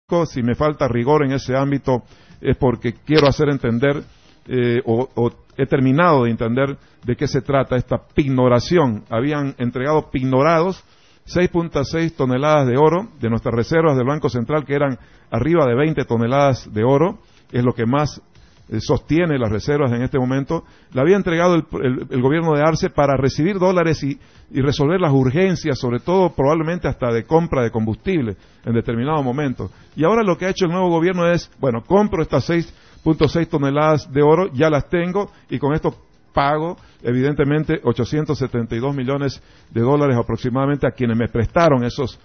Si me falta rigor en ese ámbito es porque quiero hacer entender o he terminado de entender de qué se trata esta pignoración. Habían entregado pignorados 6.6 toneladas de oro de nuestras reservas del Banco Central, que eran arriba de 20 toneladas de oro, es lo que más sostiene las reservas en este momento. La había entregado el gobierno de Arce para recibir dólares y resolver las urgencias, sobre todo probablemente hasta de compra de combustible en determinado momento. Y ahora lo que ha hecho el nuevo gobierno es, bueno, compro estas 6.6 toneladas de oro, ya las tengo y con esto pago evidentemente 872 millones de dólares aproximadamente a quienes me prestaron esos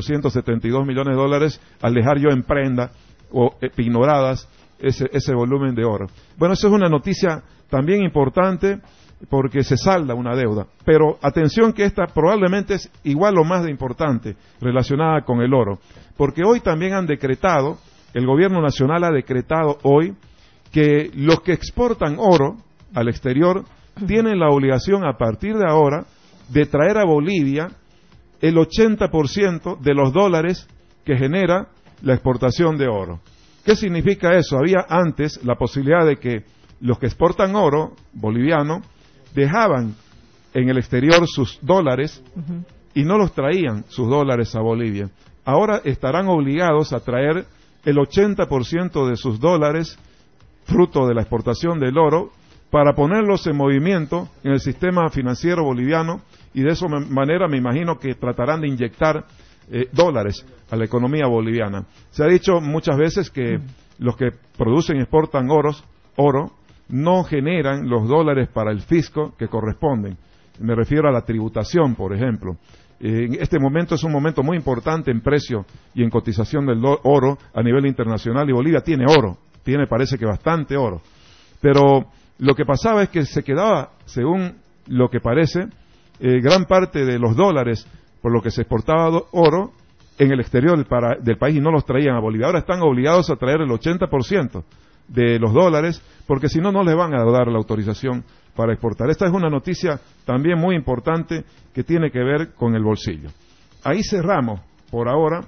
872 millones de dólares al dejar yo en prenda o pignoradas ese volumen de oro. Bueno, eso es una noticia también importante porque se salda una deuda. Pero atención que esta probablemente es igual o más de importante relacionada con el oro. Porque hoy también han decretado, el gobierno nacional ha decretado hoy que los que exportan oro al exterior tienen la obligación a partir de ahora de traer a Bolivia el 80% de los dólares que genera la exportación de oro. ¿Qué significa eso? Había antes la posibilidad de que los que exportan oro boliviano dejaban en el exterior sus dólares y no los traían sus dólares a Bolivia. Ahora estarán obligados a traer el 80% de sus dólares, fruto de la exportación del oro, para ponerlos en movimiento en el sistema financiero boliviano y de esa manera me imagino que tratarán de inyectar dólares a la economía boliviana. Se ha dicho muchas veces que los que producen y exportan oro no generan los dólares para el fisco que corresponden. Me refiero a la tributación, por ejemplo. En este momento es un momento muy importante en precio y en cotización del oro a nivel internacional y Bolivia tiene oro, parece que bastante oro. Pero lo que pasaba es que se quedaba, según lo que parece, gran parte de los dólares por lo que se exportaba oro en el exterior del país y no los traían a Bolivia. Ahora están obligados a traer el 80% de los dólares porque si no, no les van a dar la autorización para exportar. Esta es una noticia también muy importante que tiene que ver con el bolsillo. Ahí cerramos por ahora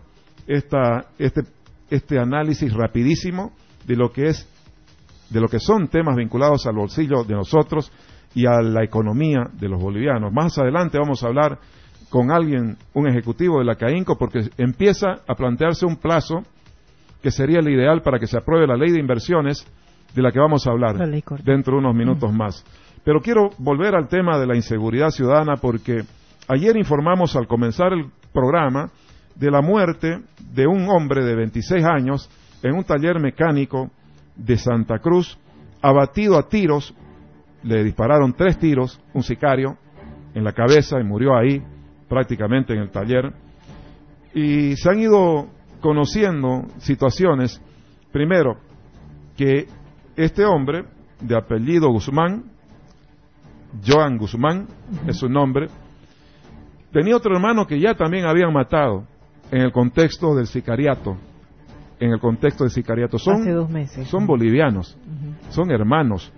este análisis rapidísimo de lo que son temas vinculados al bolsillo de nosotros y a la economía de los bolivianos. Más adelante vamos a hablar con alguien, un ejecutivo de la CAINCO, porque empieza a plantearse un plazo que sería el ideal para que se apruebe la ley de inversiones de la que vamos a hablar dentro de unos minutos más. Pero quiero volver al tema de la inseguridad ciudadana porque ayer informamos al comenzar el programa de la muerte de un hombre de 26 años en un taller mecánico de Santa Cruz, abatido a tiros, le dispararon 3 tiros, un sicario, en la cabeza y murió ahí, prácticamente en el taller. Y se han ido conociendo situaciones, primero, que este hombre, de apellido Guzmán, Joan Guzmán, es su nombre, tenía otro hermano que ya también habían matado en el contexto del sicariato. Hace 2 meses. Son bolivianos, son hermanos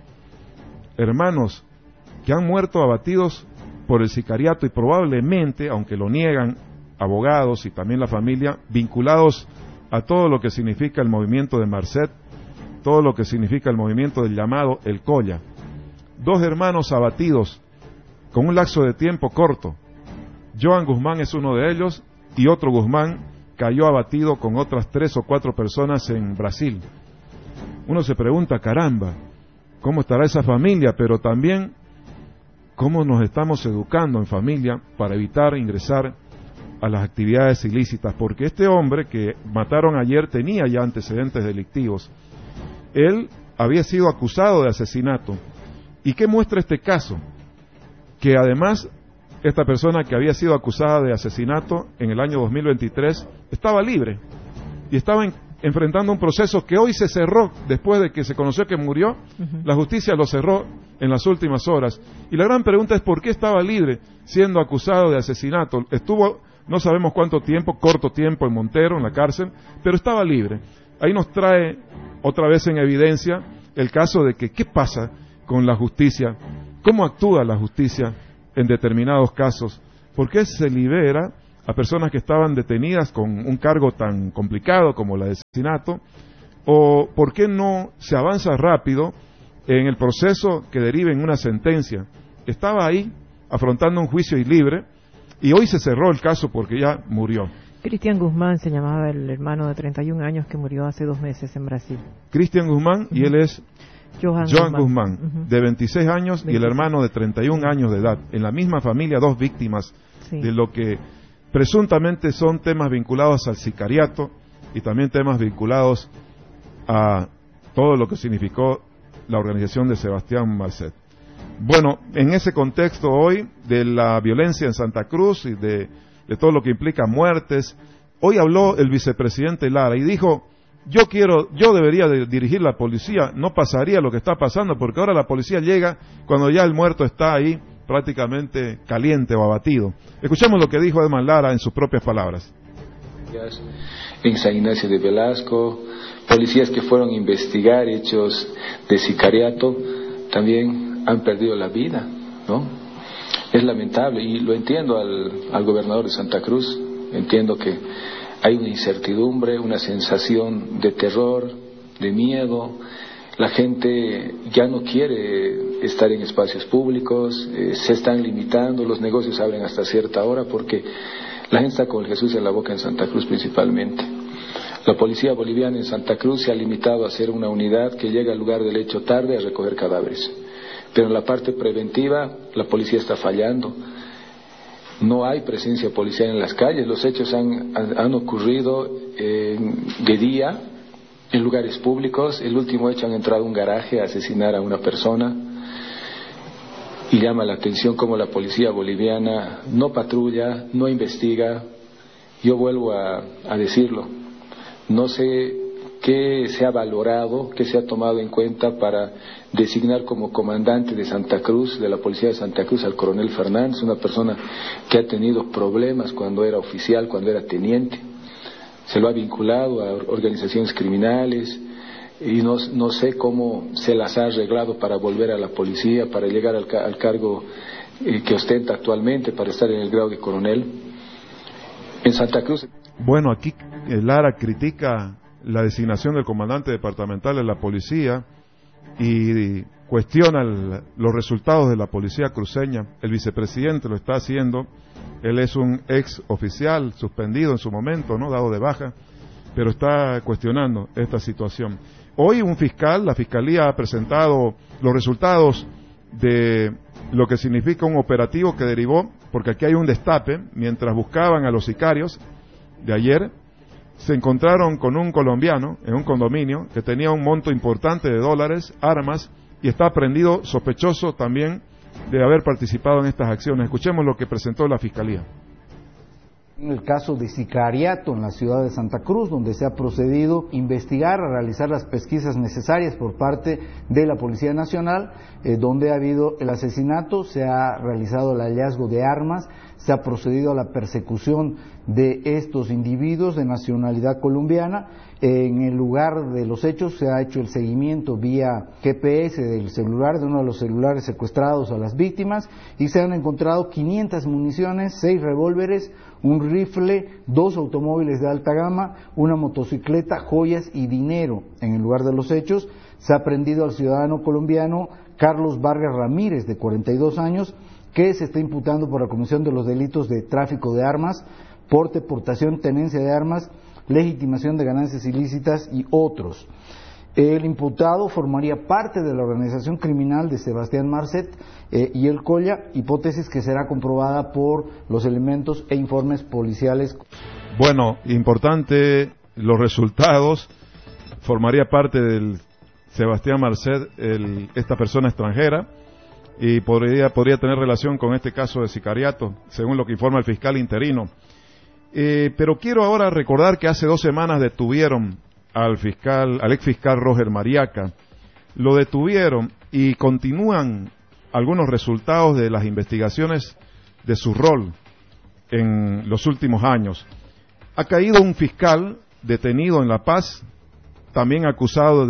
que han muerto abatidos por el sicariato y probablemente, aunque lo niegan abogados y también la familia, vinculados a todo lo que significa el movimiento de Marcet, todo lo que significa el movimiento del llamado El Colla. 2 hermanos abatidos con un lapso de tiempo corto. Joan Guzmán es uno de ellos y otro Guzmán cayó abatido con otras 3 o 4 personas en Brasil. Uno se pregunta, caramba, ¿cómo estará esa familia? Pero también, ¿cómo nos estamos educando en familia para evitar ingresar a las actividades ilícitas? Porque este hombre que mataron ayer tenía ya antecedentes delictivos. Él había sido acusado de asesinato. ¿Y qué muestra este caso? Que además, esta persona que había sido acusada de asesinato en el año 2023 estaba libre y estaba enfrentando un proceso que hoy se cerró después de que se conoció que murió. La justicia lo cerró en las últimas horas. Y la gran pregunta es ¿por qué estaba libre siendo acusado de asesinato? Estuvo, no sabemos cuánto tiempo, corto tiempo en Montero, en la cárcel, pero estaba libre. Ahí nos trae otra vez en evidencia el caso de que ¿qué pasa con la justicia? ¿Cómo actúa la justicia en determinados casos? ¿Por qué se libera a personas que estaban detenidas con un cargo tan complicado como el de asesinato? ¿O por qué no se avanza rápido en el proceso que derive en una sentencia? Estaba ahí afrontando un juicio y libre, y hoy se cerró el caso porque ya murió. Cristian Guzmán se llamaba el hermano de 31 años que murió hace 2 meses en Brasil. Cristian Guzmán, y él es Johan Guzmán, de 26 años, 26. Y el hermano de 31 años de edad. En la misma familia, 2 víctimas de lo que presuntamente son temas vinculados al sicariato y también temas vinculados a todo lo que significó la organización de Sebastián Marcet. Bueno, en ese contexto hoy de la violencia en Santa Cruz y de todo lo que implica muertes, hoy habló el vicepresidente Lara y dijo: yo debería de dirigir la policía, no pasaría lo que está pasando, porque ahora la policía llega cuando ya el muerto está ahí prácticamente caliente o abatido. Escuchemos lo que dijo Edman Lara en sus propias palabras. En San Ignacio de Velasco, policías que fueron a investigar hechos de sicariato también han perdido la vida, ¿no? Es lamentable, y lo entiendo al gobernador de Santa Cruz. Entiendo que hay una incertidumbre, una sensación de terror, de miedo. La gente ya no quiere estar en espacios públicos, se están limitando, los negocios abren hasta cierta hora porque la gente está con el Jesús en la boca en Santa Cruz principalmente. La policía boliviana en Santa Cruz se ha limitado a ser una unidad que llega al lugar del hecho tarde a recoger cadáveres. Pero en la parte preventiva la policía está fallando. No hay presencia policial en las calles. Los hechos han ocurrido de día, en lugares públicos. El último hecho, han entrado a un garaje a asesinar a una persona. Y llama la atención cómo la policía boliviana no patrulla, no investiga. Yo vuelvo a decirlo. No sé qué se ha valorado, qué se ha tomado en cuenta para designar como comandante de Santa Cruz, de la policía de Santa Cruz, al coronel Fernández, una persona que ha tenido problemas cuando era oficial, cuando era teniente. Se lo ha vinculado a organizaciones criminales y no sé cómo se las ha arreglado para volver a la policía, para llegar al cargo que ostenta actualmente, para estar en el grado de coronel. En Santa Cruz. Bueno, aquí Lara critica la designación del comandante departamental de la policía y cuestiona los resultados de la policía cruceña. El vicepresidente lo está haciendo. Él es un ex oficial suspendido en su momento, ¿no?, dado de baja, pero está cuestionando esta situación. Hoy la fiscalía ha presentado los resultados de lo que significa un operativo que derivó, porque aquí hay un destape. Mientras buscaban a los sicarios de ayer, se encontraron con un colombiano en un condominio que tenía un monto importante de dólares, armas, y está aprehendido sospechoso también de haber participado en estas acciones. Escuchemos lo que presentó la Fiscalía. En el caso de sicariato en la ciudad de Santa Cruz, donde se ha procedido a investigar, a realizar las pesquisas necesarias por parte de la Policía Nacional, donde ha habido el asesinato, se ha realizado el hallazgo de armas, se ha procedido a la persecución de estos individuos de nacionalidad colombiana. En el lugar de los hechos se ha hecho el seguimiento vía GPS del celular, de uno de los celulares secuestrados a las víctimas, y se han encontrado 500 municiones, 6 revólveres, un rifle, 2 automóviles de alta gama, una motocicleta, joyas y dinero. En el lugar de los hechos se ha aprehendido al ciudadano colombiano Carlos Vargas Ramírez, de 42 años, que se está imputando por la comisión de los delitos de tráfico de armas, porte, portación, tenencia de armas, legitimación de ganancias ilícitas y otros. El imputado formaría parte de la organización criminal de Sebastián Marcet y el Colla, hipótesis que será comprobada por los elementos e informes policiales. Bueno, importante los resultados. Formaría parte del Sebastián Marcet esta persona extranjera, y podría tener relación con este caso de sicariato, según lo que informa el fiscal interino. Pero quiero ahora recordar que hace 2 semanas detuvieron al ex fiscal Roger Mariaca. Lo detuvieron y continúan algunos resultados de las investigaciones de su rol en los últimos años. Ha caído un fiscal detenido en La Paz, también acusado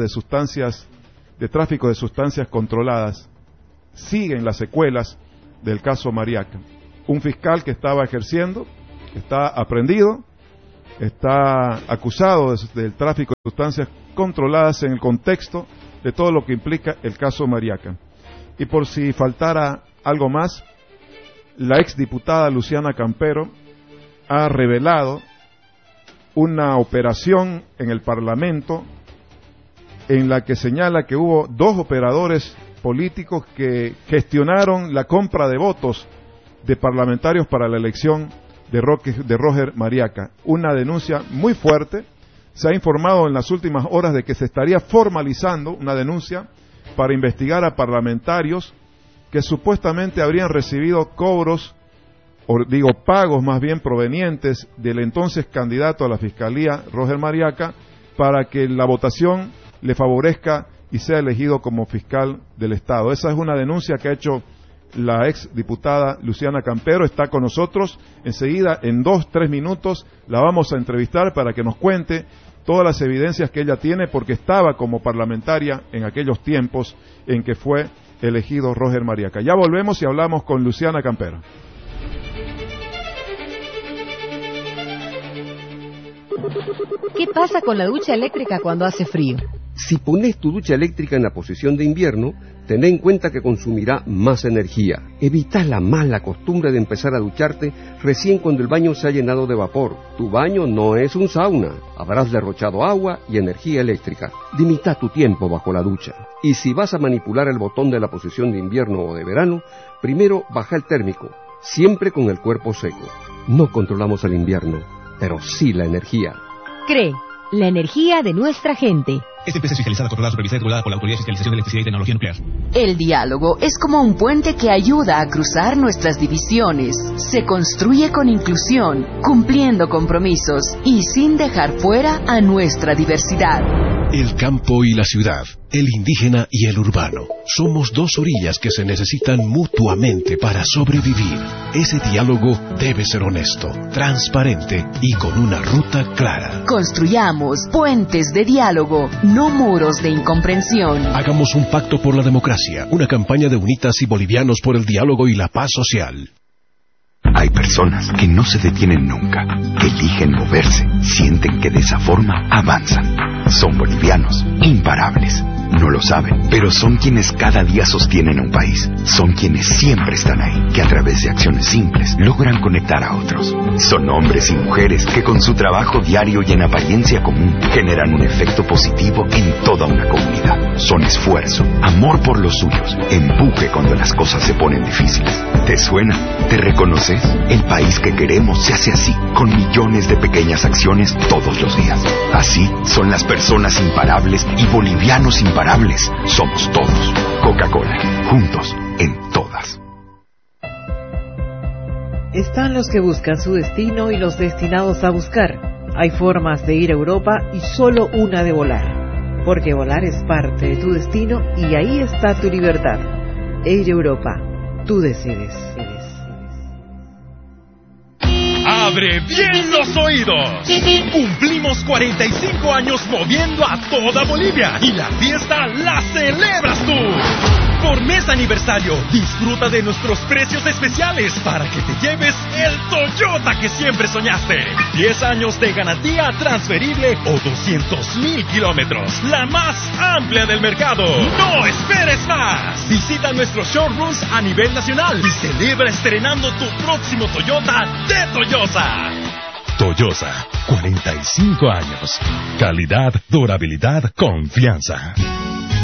de tráfico de sustancias controladas. Siguen las secuelas del caso Mariaca. Un fiscal que estaba ejerciendo está aprehendido, está acusado del tráfico de sustancias controladas en el contexto de todo lo que implica el caso Mariaca. Y por si faltara algo más, la exdiputada Luciana Campero ha revelado una operación en el Parlamento en la que señala que hubo 2 operadores políticos que gestionaron la compra de votos de parlamentarios para la elección de Roger Mariaca. Una denuncia muy fuerte. Se ha informado en las últimas horas de que se estaría formalizando una denuncia para investigar a parlamentarios que supuestamente habrían recibido cobros, pagos más bien provenientes del entonces candidato a la Fiscalía, Roger Mariaca, para que la votación le favorezca y sea elegido como fiscal del Estado. Esa es una denuncia que ha hecho la ex diputada Luciana Campero. Está con nosotros. Enseguida, en 2-3 minutos, la vamos a entrevistar para que nos cuente todas las evidencias que ella tiene, porque estaba como parlamentaria en aquellos tiempos en que fue elegido Roger Mariaca. Ya volvemos y hablamos con Luciana Campero. ¿Qué pasa con la ducha eléctrica cuando hace frío? Si pones tu ducha eléctrica en la posición de invierno, ten en cuenta que consumirá más energía. Evita la mala costumbre de empezar a ducharte recién cuando el baño se ha llenado de vapor. Tu baño no es un sauna. Habrás derrochado agua y energía eléctrica. Limita tu tiempo bajo la ducha. Y si vas a manipular el botón de la posición de invierno o de verano, primero baja el térmico, siempre con el cuerpo seco. No controlamos el invierno, pero sí la energía. CRE, la energía de nuestra gente. Esta empresa es fiscalizada, controlada, supervisada y regulada por la Autoridad de Fiscalización de Electricidad y Tecnología Nuclear. El diálogo es como un puente que ayuda a cruzar nuestras divisiones. Se construye con inclusión, cumpliendo compromisos y sin dejar fuera a nuestra diversidad. El campo y la ciudad, el indígena y el urbano. Somos 2 orillas que se necesitan mutuamente para sobrevivir. Ese diálogo debe ser honesto, transparente y con una ruta clara. Construyamos puentes de diálogo, no muros de incomprensión. Hagamos un pacto por la democracia, una campaña de UNITAS y bolivianos por el diálogo y la paz social. Hay personas que no se detienen nunca, que eligen moverse, sienten que de esa forma avanzan. Son bolivianos, imparables. No lo saben, pero son quienes cada día sostienen a un país. Son quienes siempre están ahí, que a través de acciones simples logran conectar a otros. Son hombres y mujeres que con su trabajo diario y en apariencia común generan un efecto positivo en toda una comunidad. Son esfuerzo, amor por los suyos, empuje cuando las cosas se ponen difíciles. ¿Te suena? ¿Te reconoces? El país que queremos se hace así, con millones de pequeñas acciones todos los días. Así son las personas imparables y bolivianos imparables. Somos todos. Coca-Cola, juntos en todas. Están los que buscan su destino y los destinados a buscar. Hay formas de ir a Europa y solo una de volar. Porque volar es parte de tu destino y ahí está tu libertad. Air Europa, tú decides. ¡Abre bien los oídos! Cumplimos 45 años moviendo a toda Bolivia y la fiesta la celebras tú. Por mes aniversario, disfruta de nuestros precios especiales para que te lleves el Toyota que siempre soñaste. 10 años de garantía transferible o 200,000 kilómetros. La más amplia del mercado. ¡No esperes más! Visita nuestros showrooms a nivel nacional y celebra estrenando tu próximo Toyota de Toyosa. Toyosa, 45 años. Calidad, durabilidad, confianza.